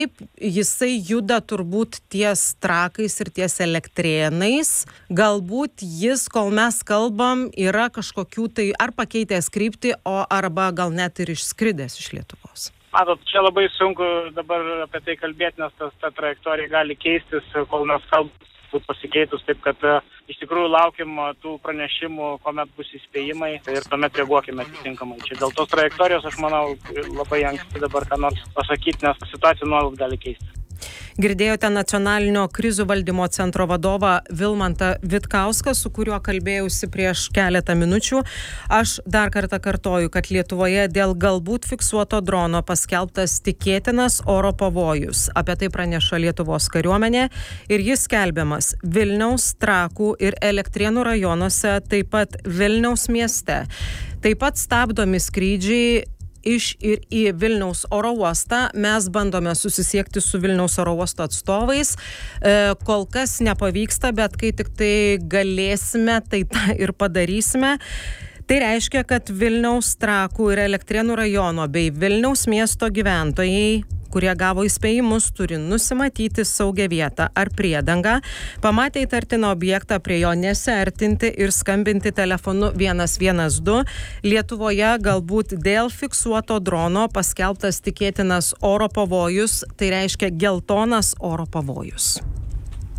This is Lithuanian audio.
Jisai juda turbūt ties Trakais ir ties Elektrėnais. Galbūt jis, kol mes kalbam, yra kažkokių tai ar pakeitęs kryptį, arba gal net ir išskridęs iš Lietuvos. Matot, čia labai sunku dabar apie tai kalbėti, nes ta trajektorija gali keistis, kol mes kalbame būt pasikeitus, taip kad iš tikrųjų laukim tų pranešimų, kuomet bus įspėjimai ir tuomet reaguokime atitinkamai. Čia dėl tos trajektorijos, aš manau, labai anksti dabar ką nors pasakyti, nes situacija nuolat gali keistis. Girdėjote nacionalinio krizių valdymo centro vadovą Vilmantą Vitkauską, su kuriuo kalbėjausi prieš keletą minučių. Aš dar kartą kartoju, kad Lietuvoje dėl galbūt fiksuoto drono paskelbtas tikėtinas oro pavojus. Apie tai praneša Lietuvos kariuomenė ir jis skelbiamas Vilniaus, Trakų ir Elektrėnų rajonuose, taip pat Vilniaus mieste. Taip pat stabdomi skrydžiai iš ir į Vilniaus oro uostą. Mes bandome susisiekti su Vilniaus oro uosto atstovais. Kol kas nepavyksta, bet kai tik tai galėsime, tai tą ir padarysime. Tai reiškia, kad Vilniaus, Trakų ir Elektrėnų rajono bei Vilniaus miesto gyventojai, kurie gavo įspėjimus, turi nusimatyti saugią vietą ar priedangą, pamatę įtartiną objektą, prie jo nesiartinti ir skambinti telefonu 112. Lietuvoje galbūt dėl fiksuoto drono paskelbtas tikėtinas oro pavojus, tai reiškia geltonas oro pavojus.